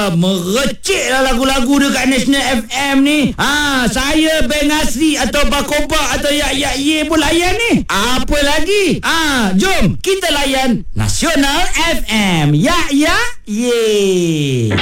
merecik lah lagu-lagu dekat National FM ni. Saya Beng Asri atau Bakoba atau Yak Ye pun layan ni. Apa lagi? Jom kita layan Nasional FM. Yak Ye.